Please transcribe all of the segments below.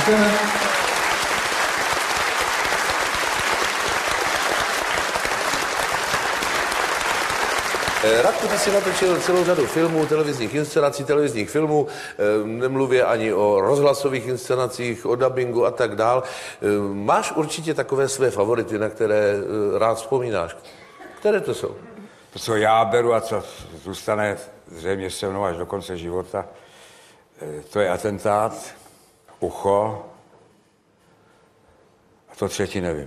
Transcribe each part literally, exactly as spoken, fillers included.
Děkujeme. Radku, ty si natočil celou řadu filmů, televizních inscenací, televizních filmů, nemluvě ani o rozhlasových inscenacích, o dabingu a tak dál. Máš určitě takové své favority, na které rád vzpomínáš. Které to jsou? To, co já beru a co zůstane zřejmě se mnou až do konce života, to je Atentát, Ucho a to třetí nevím.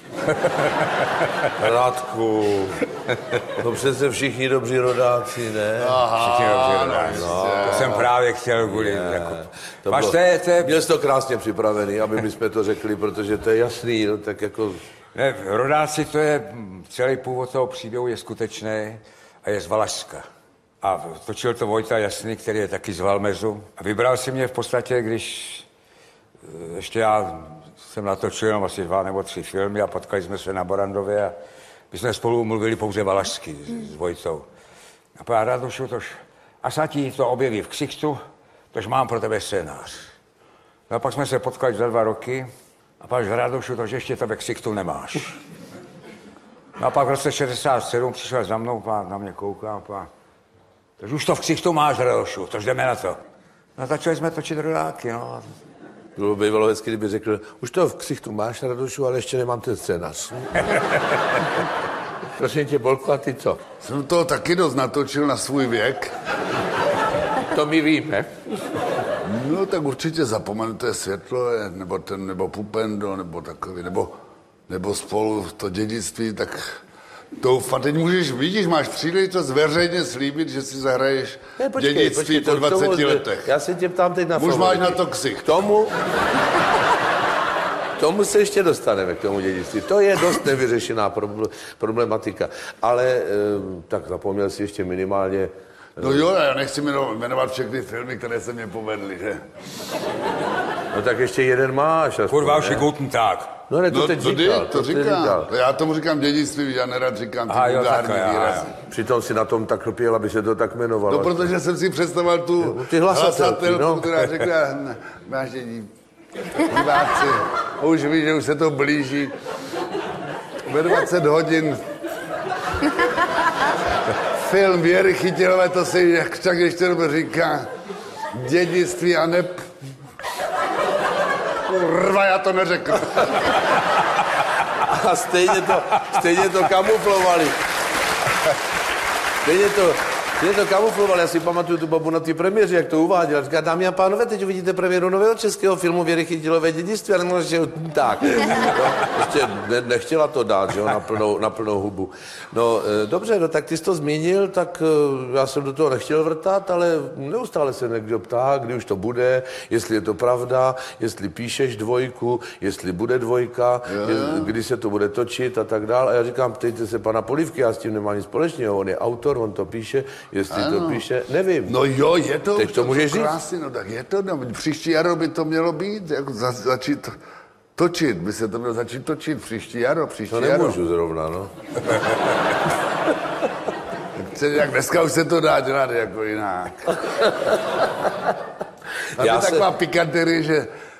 Radku, to přece všichni dobří rodáci, ne? Aha, všichni dobří rodáci. No, to jsem právě chtěl kvůli. Jako... To Máš bylo, té, té... Měl jsi to krásně připravený, aby my jsme to řekli, protože to je jasný, no, tak jako... Ne, rodáci, to je, celý původ toho příběhu je skutečný a je z Valašska. A točil to Vojta Jasný, který je taky z Valmezu. A vybral si mě v podstatě, když ještě já jsem natočil asi dva nebo tři filmy a potkali jsme se na Barandově a my jsme spolu mluvili pouze valašsky s, s Vojtou. A pán Radošu, tož, a snad ti to objeví v ksichtu, tož mám pro tebe scénář. No a pak jsme se potkali za dva roky a pán Radošu, tož ještě to ve ksichtu nemáš. No a pak v roce šedesát sedm přišel za mnou, pán na mě kouká, pán, tož už to v ksichtu máš, Radošu, tož jdeme na to. No začali jsme točit rodáky, no. Bylo bývalo hezky, kdyby řekl, už to v ksichtu máš, Radošu, ale ještě nemám ten scénář. Prosím tě, Bolko, a ty co? Jsem to taky dost natočil na svůj věk. To my víme. No tak určitě Zapomenuté světlo, nebo ten, nebo Pupendo, nebo takový, nebo, nebo Spolu to dědictví, tak to a teď můžeš, vidíš, máš příležitost veřejně slíbit, že si zahraješ ne, počkej, dědictví počkej, po dvaceti tomu, letech. Já se tě ptám teď na Už favority. máš na to ksicht. Tomu, tomu se ještě dostaneme, k tomu dědictví. To je dost nevyřešená problematika. Ale tak zapomněl si ještě minimálně... No jo, já nechci jmenovat všechny filmy, které se mě povedly, že? No tak ještě jeden máš. Kurva, už je Guten Tag. No ne, to no, teď to říkal. To, to říkám. říkal. Já tomu říkám dědictví, já nerad říkám ty vulgární výrazy. Přitom si na tom tak lpěl, aby se to tak jmenovalo. No, protože jsem si představoval tu ty hlasatelku, no. která řekla, máš dědí, diváci, už víš, že už se to blíží. Ve dvacet hodin film Věry Chytilové, to se jak tak ještě dobře říká, dědictví a nep... Kurva, já to neřeknu. A stejně to, stejně to kamuflovali. Stejně to, stejně to kamuflovali. Já si pamatuju tu babu na té premiéře, jak to uváděla. Říká, dámy a pánové, teď uvidíte premiéru nového českého filmu Věry Chytilové dědictví, ale nemůže tak. No, prostě ne, nechtěla to dát, že jo, na plnou, na plnou hubu. No, e, dobře, no, tak ty jsi to zmínil, tak e, já jsem do toho nechtěl vrtat, ale neustále se někdo ptá, kdy už to bude, jestli je to pravda, jestli píšeš dvojku, jestli bude dvojka, je, kdy se to bude točit a tak dál. A já říkám, ptejte se pana Polívky, já s tím nemám nic společného, on je autor, on to píše, jestli ano. to píše, nevím. No jo, je to, teď to, to můžeš krásný, no tak je to, no, příští jaro by to mělo být, jako za, začít točit, by se to mělo začít točit, příští jaro, příští to jaro. To nemůžu zrovna, no. Jak dneska už se to dá dělat jako jinak. A to je se... taková pikanterie, že